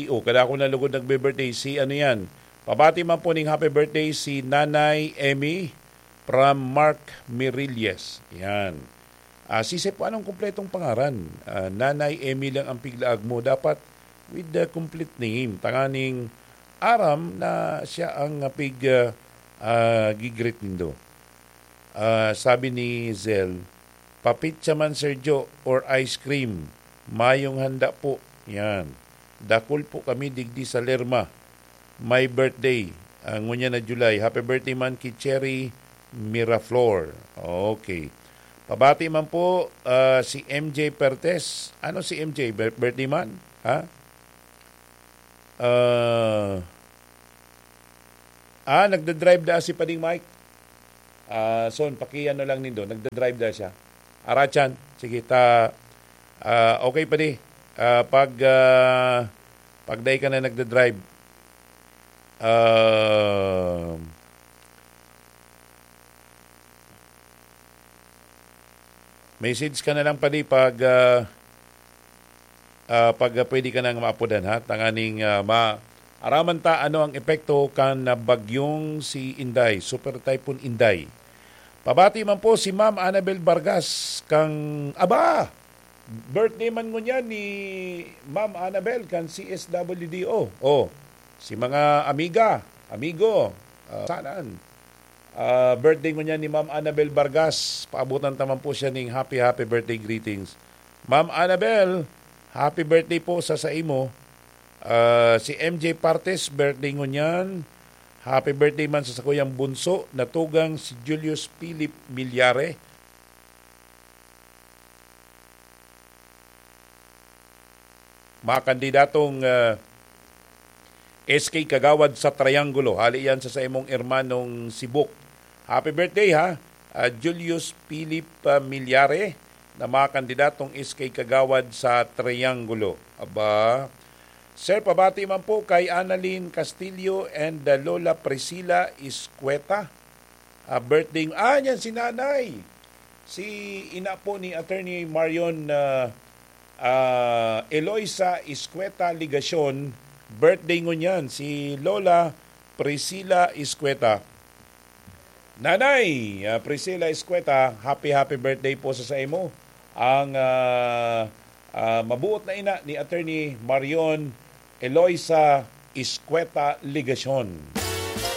O kada ako nalugod nagbe-birthday si ano yan. Pabati man po ning happy birthday si Nanay Emmy from Mark Mirilles. Yan. Sisip po anong kumpletong pangaran? Nanay Emmy lang ang piglaag mo. Dapat with the complete name. Tanganing aram na siya ang gigrit nindo. Sabi ni Zel, papitsa man Sergio or ice cream. Mayong handa po. Yan. Dakol po kami digdi sa Lerma. My birthday. Ngunya na July. Happy birthday man kay Cherry Miraflor. Okay. Pabati man po si MJ Pertes. Ano si MJ? Birthday man? Ha? Nagda-drive da si Pading Mike. Son, pakiano lang nindo. Nagda-drive da siya. Arachan. Sige, okay pa di. Pag day ka na nagda-drive, message ka na lang pa di pag pwede ka nang maapudan ha. Tanganing araman ta ano ang epekto kan na bagyong si Inday, Super Typhoon Inday. Pabati man po si Ma'am Annabel Vargas kang birthday man ngunya ni Ma'am Annabel kan CSWDO. Si mga amigo, saan? Birthday ngunya ni Ma'am Annabel Vargas. Paabutan taman po siya ning happy birthday greetings. Ma'am Annabel, happy birthday po sa imo. Si MJ Partes, birthday ngunyan. Happy birthday man sa kuyang bunso, natugang si Julius Philip Milyare. Mga kandidatong SK Kagawad sa Triangulo. Hali yan sa imong hermanong Sibuk. Happy birthday ha, Julius Philip Milyare na mga kandidatong SK Kagawad sa Triangulo. Sir, pabati man po kay Annalyn Castillo and Lola Priscilla Iscueta. Birthday. Yan si nanay. Si ina po ni Attorney Marion Eloisa Iscueta Ligacion. Birthday ngunyan si Lola Priscilla Iscueta. Nanay Priscilla Iscueta, happy birthday po sa imo. Ang mabuot na ina ni Attorney Marion Eloisa Iscueta Ligacion.